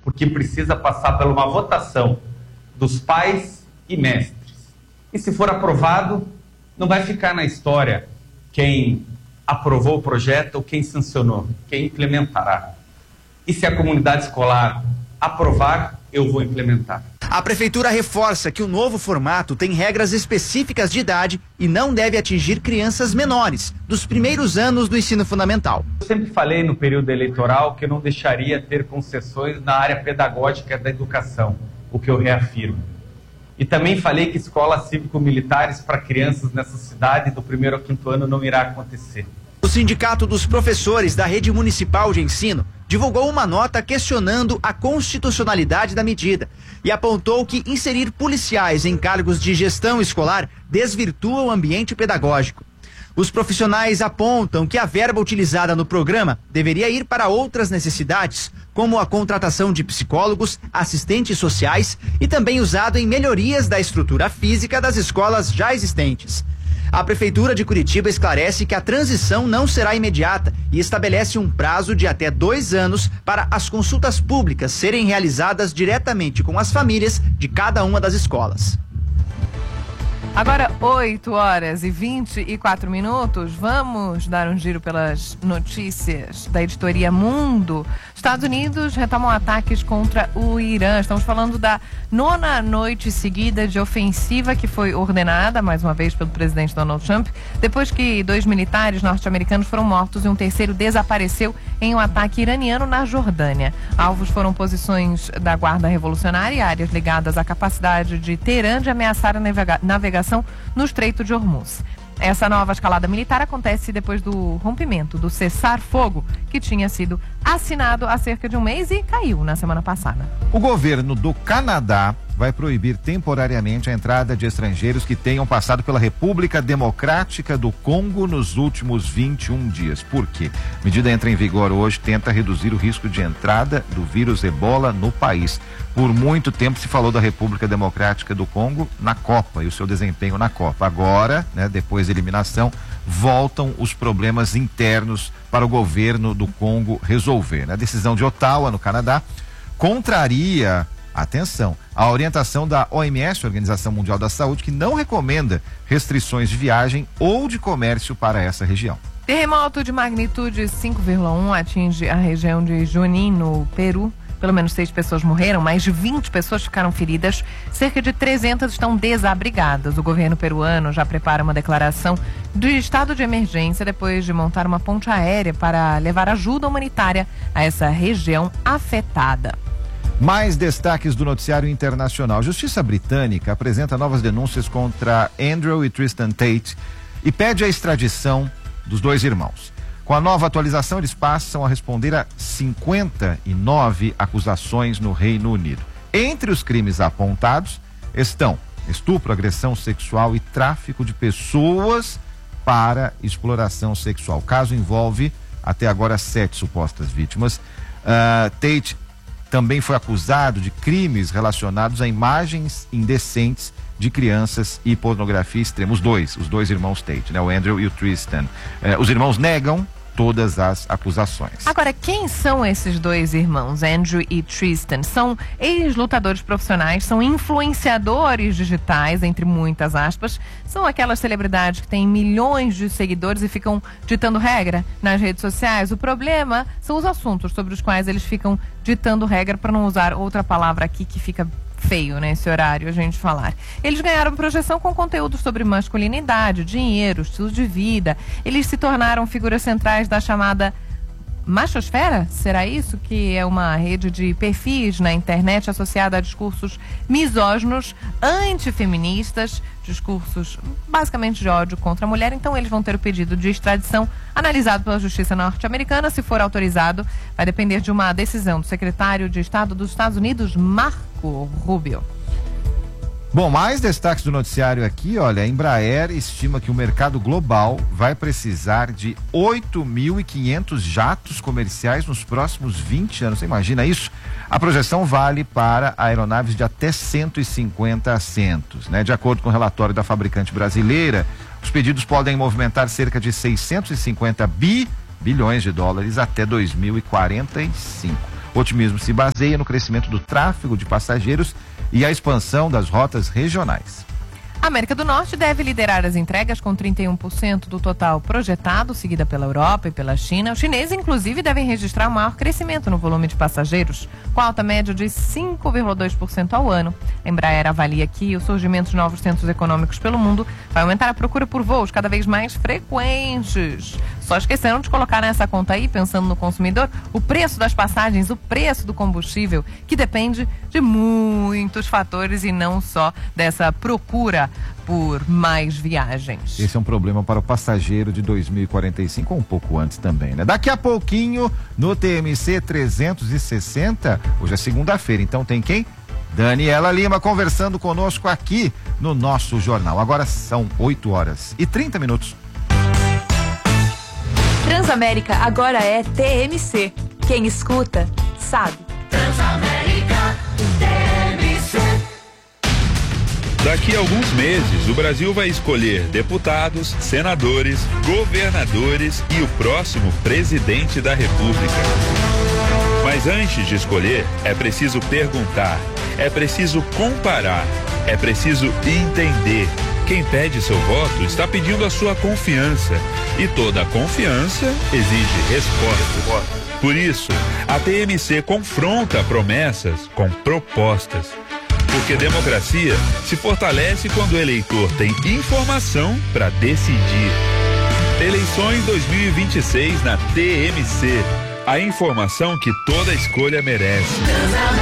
porque precisa passar por uma votação dos pais e mestres. E se for aprovado, não vai ficar na história quem aprovou o projeto ou quem sancionou, quem implementará. E se a comunidade escolar aprovar, eu vou implementar. A prefeitura reforça que o novo formato tem regras específicas de idade e não deve atingir crianças menores, dos primeiros anos do ensino fundamental. Eu sempre falei no período eleitoral que eu não deixaria ter concessões na área pedagógica da educação, o que eu reafirmo. E também falei que escolas cívico-militares para crianças nessa cidade do 1º ao 5º ano não irá acontecer. O Sindicato dos Professores da Rede Municipal de Ensino divulgou uma nota questionando a constitucionalidade da medida e apontou que inserir policiais em cargos de gestão escolar desvirtua o ambiente pedagógico. Os profissionais apontam que a verba utilizada no programa deveria ir para outras necessidades, como a contratação de psicólogos, assistentes sociais e também usado em melhorias da estrutura física das escolas já existentes. A Prefeitura de Curitiba esclarece que a transição não será imediata e estabelece um prazo de até 2 anos para as consultas públicas serem realizadas diretamente com as famílias de cada uma das escolas. Agora, 8h24, vamos dar um giro pelas notícias da editoria Mundo. Estados Unidos retomam ataques contra o Irã. Estamos falando da 9ª noite seguida de ofensiva que foi ordenada, mais uma vez, pelo presidente Donald Trump, depois que 2 militares norte-americanos foram mortos e um terceiro desapareceu em um ataque iraniano na Jordânia. Alvos foram posições da Guarda Revolucionária e áreas ligadas à capacidade de Teherã de ameaçar a navegação no Estreito de Hormuz. Essa nova escalada militar acontece depois do rompimento do cessar-fogo, que tinha sido assinado há cerca de um mês e caiu na semana passada. O governo do Canadá vai proibir temporariamente a entrada de estrangeiros que tenham passado pela República Democrática do Congo nos últimos 21 dias. Por quê? A medida entra em vigor hoje, tenta reduzir o risco de entrada do vírus Ebola no país. Por muito tempo se falou da República Democrática do Congo na Copa e o seu desempenho na Copa. Agora, depois da eliminação, voltam os problemas internos para o governo do Congo resolver. A decisão de Ottawa, no Canadá, contraria, atenção, a orientação da OMS, Organização Mundial da Saúde, que não recomenda restrições de viagem ou de comércio para essa região. Terremoto de magnitude 5,1 atinge a região de Junín, no Peru. Pelo menos 6 pessoas morreram, mais de 20 pessoas ficaram feridas, cerca de 300 estão desabrigadas. O governo peruano já prepara uma declaração de estado de emergência depois de montar uma ponte aérea para levar ajuda humanitária a essa região afetada. Mais destaques do noticiário internacional. A Justiça Britânica apresenta novas denúncias contra Andrew e Tristan Tate e pede a extradição dos 2 irmãos. Com a nova atualização, eles passam a responder a 59 acusações no Reino Unido. Entre os crimes apontados estão estupro, agressão sexual e tráfico de pessoas para exploração sexual. O caso envolve até agora 7 supostas vítimas. Tate também foi acusado de crimes relacionados a imagens indecentes de crianças e pornografia extrema. Os dois irmãos Tate, o Andrew e o Tristan. Os irmãos negam todas as acusações. Agora, quem são esses 2 irmãos, Andrew e Tristan? São ex-lutadores profissionais, são influenciadores digitais, entre muitas aspas. São aquelas celebridades que têm milhões de seguidores e ficam ditando regra nas redes sociais. O problema são os assuntos sobre os quais eles ficam ditando regra, para não usar outra palavra aqui que fica feio nesse horário a gente falar. Eles ganharam projeção com conteúdo sobre masculinidade, dinheiro, estilo de vida. Eles se tornaram figuras centrais da chamada Machosfera? Será isso? Que é uma rede de perfis na internet associada a discursos misóginos, antifeministas, discursos basicamente de ódio contra a mulher. Então eles vão ter o pedido de extradição analisado pela Justiça norte-americana. Se for autorizado, vai depender de uma decisão do secretário de Estado dos Estados Unidos, Marco Rubio. Bom, mais destaques do noticiário aqui, olha, a Embraer estima que o mercado global vai precisar de 8.500 jatos comerciais nos próximos 20 anos. Você imagina isso? A projeção vale para aeronaves de até 150 assentos, De acordo com o relatório da fabricante brasileira, os pedidos podem movimentar cerca de 650 bilhões de dólares até 2045. O otimismo se baseia no crescimento do tráfego de passageiros e a expansão das rotas regionais. A América do Norte deve liderar as entregas com 31% do total projetado, seguida pela Europa e pela China. Os chineses, inclusive, devem registrar um maior crescimento no volume de passageiros, com alta média de 5,2% ao ano. A Embraer avalia que o surgimento de novos centros econômicos pelo mundo vai aumentar a procura por voos cada vez mais frequentes. Só esqueceram de colocar nessa conta aí, pensando no consumidor, o preço das passagens, o preço do combustível, que depende de muitos fatores e não só dessa procura por mais viagens. Esse é um problema para o passageiro de 2045 ou um pouco antes também, né? Daqui a pouquinho, no TMC 360, hoje é segunda-feira, então tem quem? Daniela Lima conversando conosco aqui no nosso jornal. Agora são 8h30. Transamérica agora é TMC. Quem escuta, sabe. Transamérica, TMC. Daqui a alguns meses, o Brasil vai escolher deputados, senadores, governadores e o próximo presidente da República. Mas antes de escolher, é preciso perguntar, é preciso comparar, é preciso entender. Quem pede seu voto está pedindo a sua confiança. E toda confiança exige resposta. Por isso, a TMC confronta promessas com propostas. Porque democracia se fortalece quando o eleitor tem informação para decidir. Eleições 2026 na TMC. A informação que toda escolha merece.